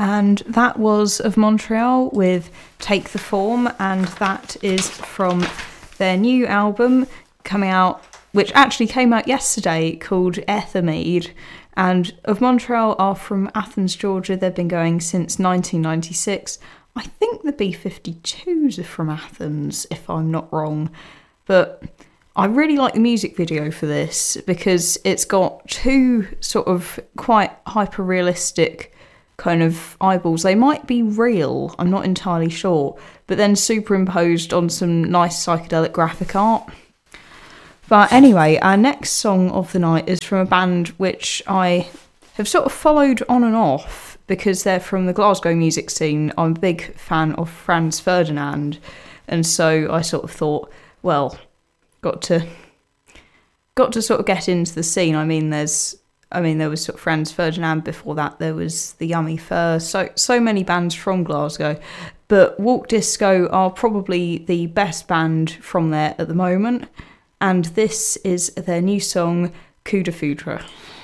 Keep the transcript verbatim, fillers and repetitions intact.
And that was of Montreal with Take the Form, and that is from their new album coming out, which actually came out yesterday, called Ethermead. And of Montreal are from Athens, Georgia. They've been going since nineteen ninety-six. I think the B fifty-twos are from Athens, if I'm not wrong. But I really like the music video for this because it's got two sort of quite hyper-realistic kind of eyeballs. They might be real, I'm not entirely sure, but then superimposed on some nice psychedelic graphic art. But anyway, our next song of the night is from a band which I have sort of followed on and off because they're from the Glasgow music scene. I'm a big fan of Franz Ferdinand, and so I sort of thought, well, got to got to sort of get into the scene. I mean, there's I mean, there was sort of Franz Ferdinand. Before that, there was the Yummy Fur. So, so many bands from Glasgow. But Walk Disco are probably the best band from there at the moment. And this is their new song, Coup de Foudre.